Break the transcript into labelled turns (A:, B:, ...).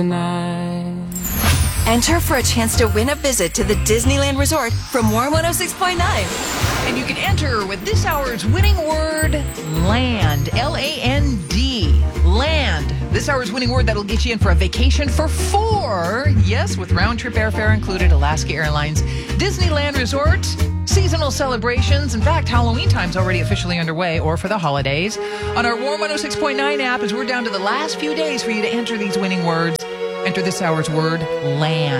A: Enter for a chance to win a visit to the Disneyland Resort from Warm 106.9.
B: And you can enter with this hour's winning word, land. L-A-N-D. Land. This hour's winning word that'll get you in for a vacation for 4. Yes, with round-trip airfare included, Alaska Airlines Disneyland Resort. Seasonal celebrations. In fact, Halloween time's already officially underway, or for the holidays. On our Warm 106.9 app, as we're down to the last few days for you to enter these winning words. Enter this hour's word, land.